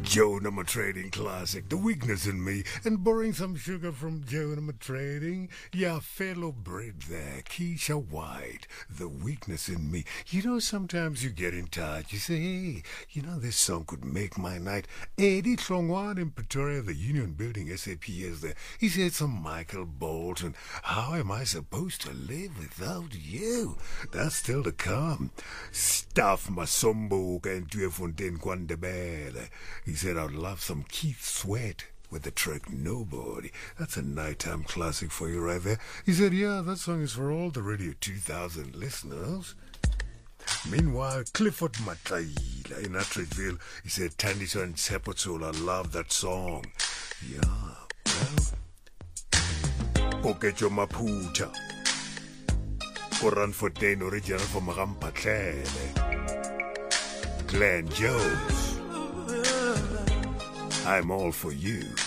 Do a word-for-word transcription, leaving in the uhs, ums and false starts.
Joe Number Trading Classic, The Weakness in Me, and borrowing some sugar from Joe Number Trading. Yeah, fellow bred there, Keisha White, The Weakness in Me. You know, sometimes you get in touch, you say, hey, you know, this song could make my night. Eddie Tlongwan in Pretoria, the Union Building, S A P is there. He said some Michael Bolton. How am I supposed to live without you? That's still to come. Stuff Masombo and Fontaine Kwandebele. He said, I'd love some Keith Sweat with the track Nobody. That's a nighttime classic for you right there. He said, yeah, that song is for all the Radio two thousand listeners. Meanwhile, Clifford Matlaila in Atteridgeville, he said, Tandiswa and Sepotsoul, I love that song. Yeah, well, Okecho Maputa. Koran Fontaine, original from Rampatlele. Glenn Jones. I'm all for you.